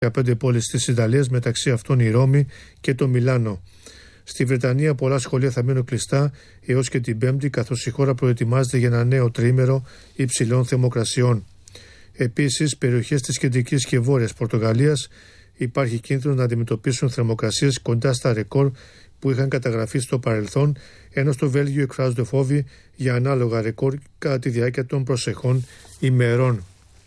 15 πόλεις της Ιταλίας, μεταξύ αυτών η Ρώμη και το Μιλάνο. Στη Βρετανία πολλά σχολεία θα μείνουν κλειστά έως και την Πέμπτη, καθώς η χώρα προετοιμάζεται για ένα νέο τρίμερο υψηλών θερμοκρασιών. Επίσης, περιοχές της κεντρικής και βόρειας Πορτογαλίας υπάρχει κίνδυνο να αντιμετωπίσουν θερμοκρασίες κοντά στα ρεκόρ που είχαν καταγραφεί στο παρελθόν, ενώ στο Βέλγιο εκφράζονται φόβοι για ανάλογα ρεκόρ κατά τη διάρκεια των προσεχών ημερών.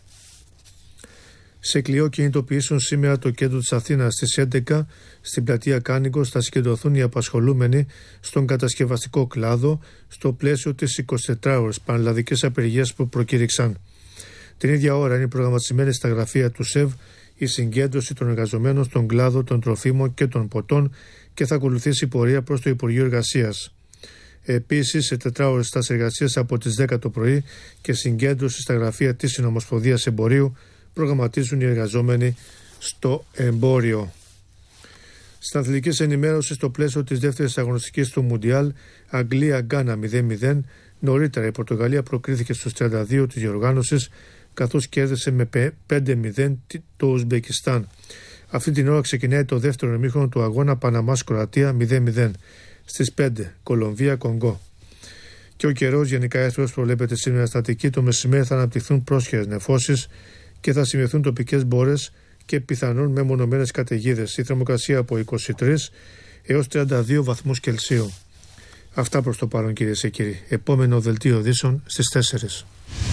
Σε κλειό κινητοποιήσεων σήμερα το κέντρο της Αθήνας στις 11 στην πλατεία Κάνικος θα συγκεντρωθούν οι απασχολούμενοι στον κατασκευαστικό κλάδο στο πλαίσιο της 24ωρης πανελλαδικής απεργίας που προκήρυξαν. Την ίδια ώρα είναι προγραμματισμένη στα γραφεία του ΣΕΒ η συγκέντρωση των εργαζομένων στον κλάδο των τροφίμων και των ποτών και θα ακολουθήσει πορεία προς το Υπουργείο Εργασίας. Επίσης, σε 4ωρες στάσεις εργασίας από τις 10 το πρωί και συγκέντρωση στα γραφεία της Συνομοσπονδίας Εμπορίου προγραμματίζουν οι εργαζόμενοι στο εμπόριο. Στην αθλητική ενημέρωση, στο πλαίσιο της δεύτερης αγωνιστικής του Μουντιάλ, Αγγλία-Γκάνα 0-0. Νωρίτερα η Πορτογαλία προκρίθηκε στους 32 της διοργάνωσης, καθώς κέρδισε με 5-0 το Ουσμπεκιστάν. Αυτή την ώρα ξεκινάει το δεύτερο ημίχρονο του αγώνα Παναμάς-Κροατία 0-0. Στις 5 Κολομβία-Κονγκό. Και ο καιρός γενικά εύθραυστος προβλέπεται σήμερα στα Αττική. Το μεσημέρι θα αναπτυχθούν πρόσχερες νεφώσεις και θα σημειωθούν τοπικές μπόρες και πιθανόν μεμονωμένες καταιγίδες. Η θερμοκρασία από 23 έως 32 βαθμούς Κελσίου. Αυτά προς το παρόν, κυρίες και κύριοι. Επόμενο δελτίο ειδήσεων στις 4.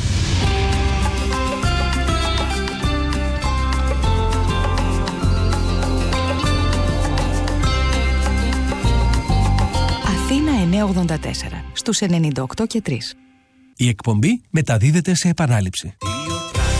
Αθήνα 984 στους 98 και 3. Η εκπομπή μεταδίδεται σε επανάληψη.